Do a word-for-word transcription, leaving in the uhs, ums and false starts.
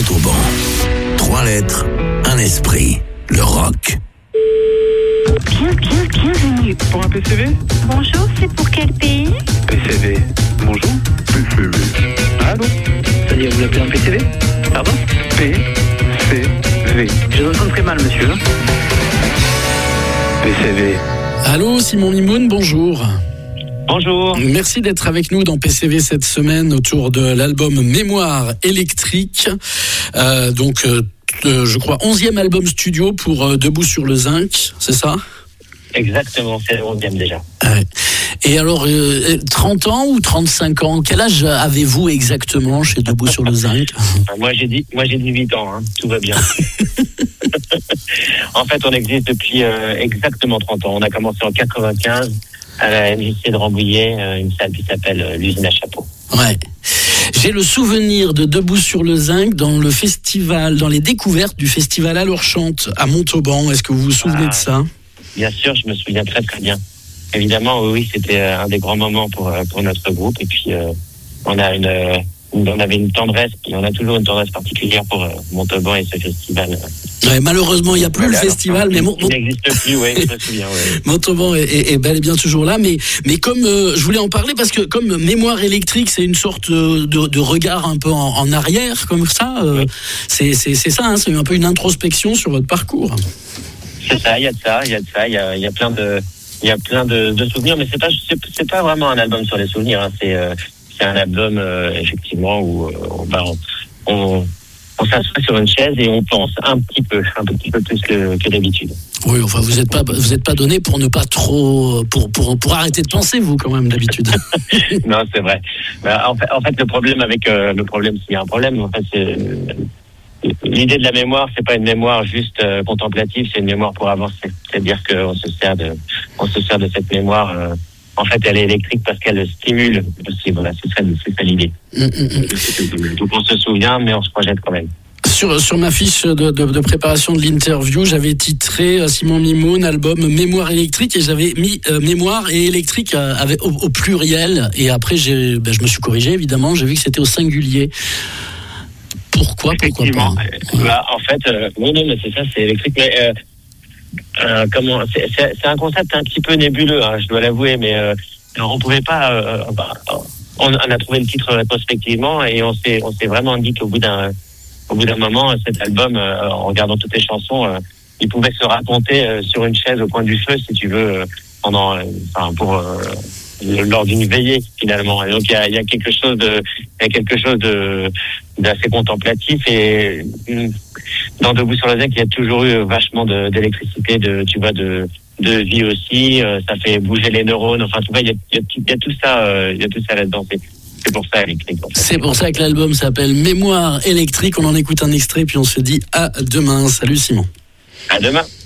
Montauban. Trois lettres, un esprit, le rock. Bien, bien, bienvenue. Pour un P C V ? Bonjour, c'est pour quel pays ? P C V. Bonjour. P C V. Allô ? C'est-à-dire, vous l'appelez un P C V ? Pardon ? P C V. Je vous entends très mal, monsieur. P C V. Allô, Simon Mimoun, bonjour. Bonjour. Merci d'être avec nous dans P C V cette semaine autour de l'album Mémoire électrique. Euh, donc, euh, je crois, onzième album studio pour euh, Debout sur le Zinc, c'est ça ? Exactement, c'est le onzième déjà. Ouais. Et alors, euh, trente ans ou trente-cinq ans, quel âge avez-vous exactement chez Debout sur le Zinc ? Moi j'ai dit, moi j'ai dix-huit ans, hein. Tout va bien. En fait, on existe depuis euh, exactement trente ans. On a commencé en quatre-vingt-quinze à la M J C de Rambouillet, euh, une salle qui s'appelle euh, l'usine à chapeau. Ouais. J'ai le souvenir de Debout sur le Zinc dans le festival, dans les découvertes du festival Alors Chante à Montauban. Est-ce que vous vous souvenez ah, de ça ? Bien sûr, je me souviens très très bien. Évidemment, oui, c'était un des grands moments pour pour notre groupe. Et puis, euh, on a une, une, on avait une tendresse, et on a toujours une tendresse particulière pour euh, Montauban et ce festival. Ouais, malheureusement, il n'y a plus voilà, le festival, alors, mais Mon- il n'existe plus. Oui, je me souviens. Ouais. Montauban est, est, est bel et bien toujours là, mais mais comme euh, je voulais en parler parce que comme Mémoire électrique, c'est une sorte de, de regard un peu en, en arrière, comme ça. Euh, oui. C'est c'est c'est ça, hein, c'est un peu une introspection sur votre parcours. C'est ça, il y a de ça, il y a de ça, il y a, il y a plein de, il y a plein de, de souvenirs, mais c'est pas, c'est, c'est pas vraiment un album sur les souvenirs, hein. C'est, euh, c'est un album euh, effectivement où euh, on, bah, on, on, on s'assoit sur une chaise et on pense un petit peu, un petit peu plus que, que d'habitude. Oui, enfin vous êtes pas, vous êtes pas donné pour ne pas trop, pour pour pour arrêter de penser vous quand même d'habitude. Non, c'est vrai. En fait, en fait, le problème avec euh, le problème, s'il y a un problème, en fait, c'est l'idée de la mémoire, c'est pas une mémoire juste euh, contemplative, c'est une mémoire pour avancer. C'est-à-dire qu'on se sert de, on se sert de cette mémoire. Euh, en fait, elle est électrique parce qu'elle stimule aussi. Voilà, c'est ça, c'est ça l'idée. Mmh, mmh. Donc on se souvient, mais on se projette quand même. Sur, sur ma fiche de, de, de préparation de l'interview, j'avais titré euh, Simon Mimoun, album Mémoire électrique, et j'avais mis euh, Mémoire et électrique euh, avec, au, au pluriel. Et après, j'ai, ben, je me suis corrigé évidemment. J'ai vu que c'était au singulier. Pourquoi, pourquoi pas bah, en fait, euh, non, non, mais c'est ça, c'est électrique. Mais euh, euh, comment c'est, c'est, c'est un concept un petit peu nébuleux, hein, je dois l'avouer, mais euh, on pouvait pas. Euh, bah, on, on a trouvé le titre rétrospectivement et on s'est, on s'est vraiment dit qu'au bout d'un, au bout d'un moment, cet album, euh, en regardant toutes les chansons, euh, il pouvait se raconter euh, sur une chaise au coin du feu, si tu veux, euh, pendant, enfin, euh, pour. Euh, lors d'une veillée finalement. Et donc il y a, il y a quelque chose de, il y a quelque chose de d'assez contemplatif et dans Debout sur le Zinc, il y a toujours eu vachement de, d'électricité, de tu vois, de de vie aussi. Ça fait bouger les neurones. Enfin, tu vois, il y a, il y a, il y a tout ça, il y a tout ça là-dedans. C'est, c'est pour ça électrique. En fait. C'est pour ça que l'album s'appelle Mémoire électrique. On en écoute un extrait puis on se dit à demain. Salut Simon. À demain.